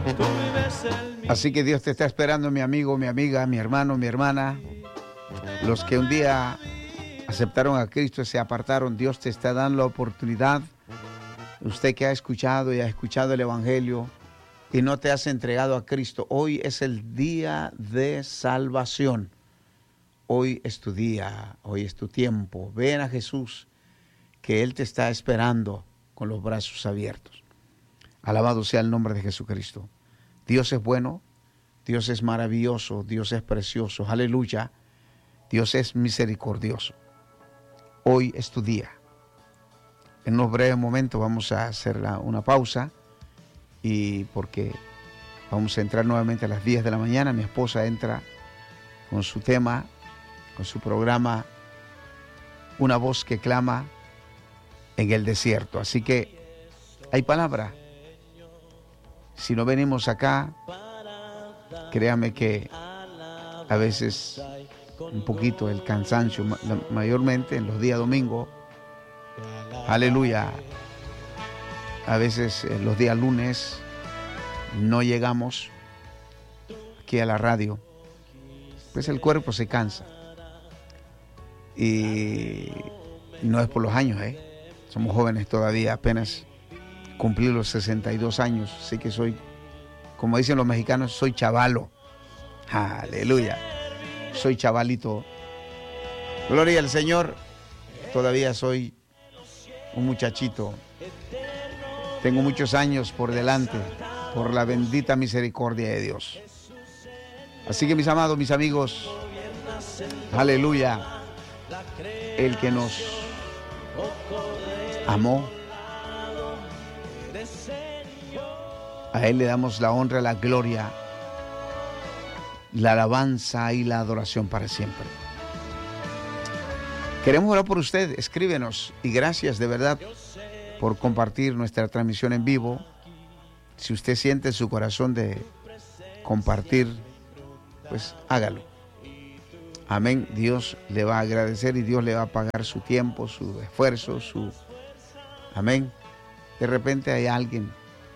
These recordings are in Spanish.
Así que Dios te está esperando, mi amigo, mi amiga, mi hermano, mi hermana. Los que un día aceptaron a Cristo y se apartaron, Dios te está dando la oportunidad. Usted que ha escuchado y ha escuchado el Evangelio y no te has entregado a Cristo, hoy es el día de salvación. Hoy es tu día, hoy es tu tiempo. Ven a Jesús, que Él te está esperando con los brazos abiertos. Alabado sea el nombre de Jesucristo. Dios es bueno, Dios es maravilloso, Dios es precioso. Aleluya. Dios es misericordioso. Hoy es tu día. En unos breves momentos vamos a hacer una pausa y porque vamos a entrar nuevamente a las 10 de la mañana. Mi esposa entra con su tema, con su programa, Una voz que clama en el desierto. Así que hay palabra. Si no venimos acá, créame que a veces un poquito el cansancio, mayormente en los días domingos, aleluya, a veces los días lunes no llegamos aquí a la radio, pues el cuerpo se cansa. Y no es por los años, somos jóvenes todavía, apenas cumplí los 62 años, así que soy, como dicen los mexicanos, soy chavalo. Aleluya, soy chavalito. Gloria al Señor, todavía soy un muchachito. Tengo muchos años por delante, por la bendita misericordia de Dios. Así que mis amados, mis amigos, aleluya, el que nos amó, a Él le damos la honra, la gloria, la alabanza y la adoración para siempre. Queremos orar por usted, escríbenos y gracias de verdad por compartir nuestra transmisión en vivo. Si usted siente en su corazón de compartir, pues hágalo. Amén. Dios le va a agradecer y Dios le va a pagar su tiempo, su esfuerzo, amén. De repente hay alguien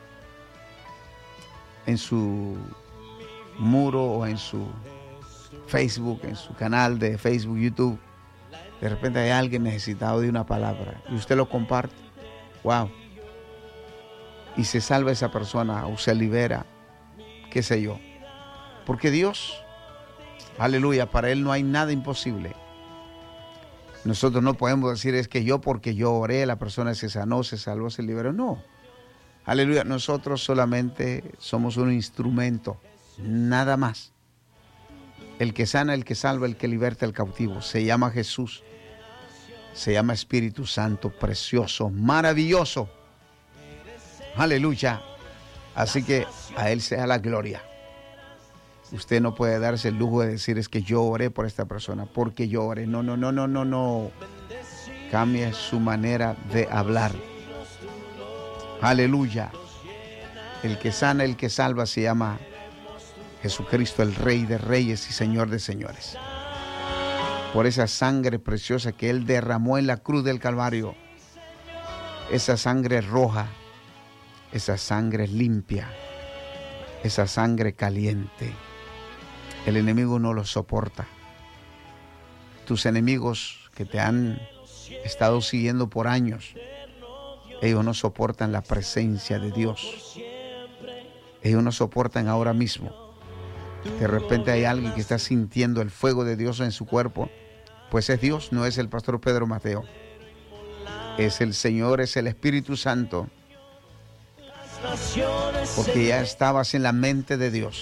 en su muro o en su Facebook, en su canal de Facebook, YouTube. De repente hay alguien necesitado de una palabra y usted lo comparte. Wow. Y se salva esa persona o se libera, qué sé yo. Porque Dios, aleluya, para Él no hay nada imposible. Nosotros no podemos decir es que porque yo oré, la persona se sanó, se salvó, se liberó. No. Aleluya, nosotros solamente somos un instrumento, nada más. El que sana, el que salva, el que liberta al cautivo. Se llama Jesús. Se llama Espíritu Santo, precioso, maravilloso. Aleluya. Así que a Él sea la gloria. Usted no puede darse el lujo de decir es que yo oré por esta persona, porque yo oré. No, no, no, no, no, no. Cambie su manera de hablar. Aleluya. El que sana, el que salva se llama Jesucristo, el Rey de Reyes y Señor de Señores. Por esa sangre preciosa que Él derramó en la cruz del Calvario. Esa sangre roja, esa sangre limpia, esa sangre caliente. El enemigo no lo soporta. Tus enemigos que te han estado siguiendo por años, ellos no soportan la presencia de Dios. Ellos no soportan ahora mismo. De repente hay alguien que está sintiendo el fuego de Dios en su cuerpo. Pues es Dios, no es el pastor Pedro Mateo. Es el Señor, es el Espíritu Santo. Porque ya estabas en la mente de Dios.